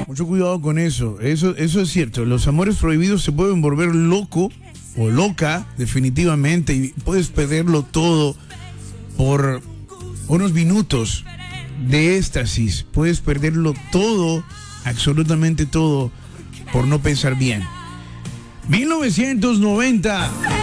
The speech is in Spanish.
Mucho cuidado con eso. Eso es cierto. Los amores prohibidos se pueden volver loco o loca, definitivamente, y puedes perderlo todo por unos minutos de éxtasis. Puedes perderlo todo, absolutamente todo, por no pensar bien. 1990.